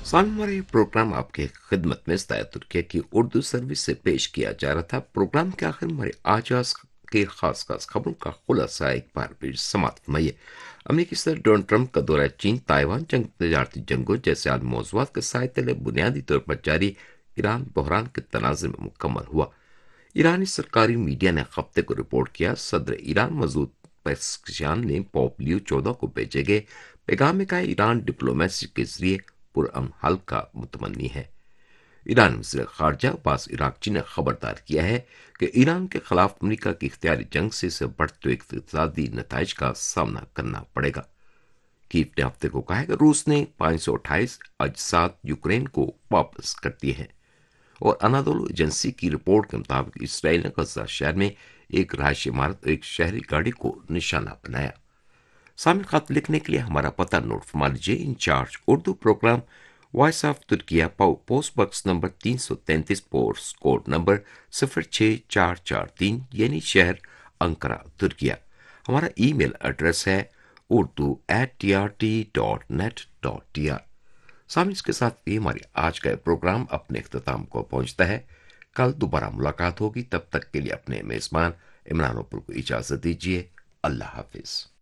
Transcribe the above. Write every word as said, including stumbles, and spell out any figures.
सामने हमारा ये प्रोग्राम आपके खिदमत में इस्ताया तुर्किया की उर्दू सर्विस से पेश किया जा रहा था। प्रोग्राम के आखिर में हमारे आज आज के खास खास खबरों का खुलासा एक बार फिर समाप्त फरमाइए। अमेरिकी सदर डोनाल्ड ट्रंप का दौरा चीन, ताइवान, जंग तजारती जंगों जैसे आलमी मौज़ूआत के साय तले बुनियादी तौर पर जारी ईरान बहरान के तनाज़ुर में मुकम्मल हुआ। ईरानी सरकारी मीडिया ने हफ्ते को रिपोर्ट किया, सदर ईरान मसूद पेस्किशान ने पोप लियो चौदह को भेजे गए पैगाम में कहा, ईरान डिप्लोमेसी के जरिए पुरअमन हल का मुतमन्नी है। ईरान वज़ीर खारजा अब्बास इराक्ची ने खबरदार किया है कि ईरान के खिलाफ अमरीका की इख्तियारी जंग से इसे बढ़ते इक्तिसादी नताइज का सामना करना पड़ेगा। कीव ने हफ्ते को कहा है कि रूस ने पाँच सौ अट्ठाईस अजसात यूक्रेन को वापस कर दिए हैं। और अनादोलू एजेंसी की रिपोर्ट के मुताबिक इसराइल ने गजा शहर में एक रहायशी इमारत और एक शहरी गाड़ी को निशाना बनाया। सामने खत लिखने के लिए हमारा पता नोट फरमा लीजिए। In charge Urdu programme, voice of Türkiye, post box number तीन सौ तैंतीस, पोस्ट कोड नंबर सिफर छः चार चार तीन, यानी शहर अंकरा, तुर्किया। हमारा ईमेल एड्रेस है Urdu at T R T dot net dot T R. सामने इसके साथ ये हमारी आज का प्रोग्राम अपने इख्तिताम को पहुंचता है। कल दोबारा मुलाकात होगी, तब तक के लिए अपने मेजबान इमरान उपर को इजाजत दीजिए। अल्लाह हाफिज।